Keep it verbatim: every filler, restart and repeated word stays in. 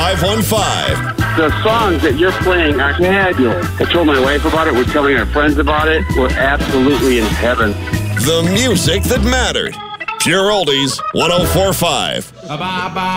five one five. The songs that you're playing are fabulous. I told my wife about it. We're telling our friends about it. We're absolutely in heaven. The music that mattered. Pure Oldies, one oh four point five.